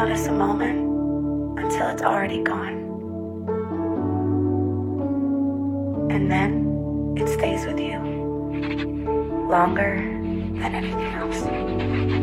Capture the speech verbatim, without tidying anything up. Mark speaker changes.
Speaker 1: notice a moment until it's already gone. And then it stays with you longer than anything else.